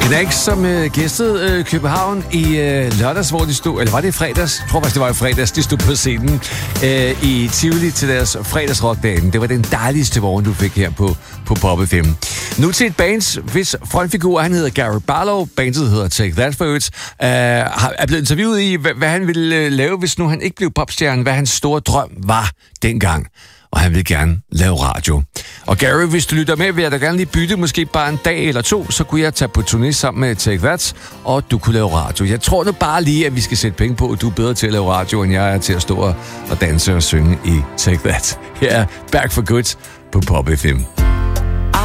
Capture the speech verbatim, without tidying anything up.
Knæk, som øh, gæstede øh, København i øh, lørdags, hvor de stod, eller var det i fredags? Jeg tror faktisk, det var i fredags, de stod på scenen øh, i Tivoli til deres fredagsrockdagen. Det var den dejligste morgen, du fik her på, på Pop F M. Nu til et band, hvis frontfigur, han hedder Gary Barlow, bandet hedder Take That for It, øh, er blevet interviewet i, hvad, hvad han ville øh, lave, hvis nu han ikke blev popstjerne, hvad hans store drøm var dengang. Og han vil gerne lave radio. Og Gary, hvis du lytter med, vil jeg da gerne lige bytte, måske bare en dag eller to, så kunne jeg tage på turné sammen med Take That, og du kunne lave radio. Jeg tror nu bare lige, at vi skal sætte penge på, at du er bedre til at lave radio, end jeg er til at stå og danse og synge i Take That. Her er Back for Good på Pop F M.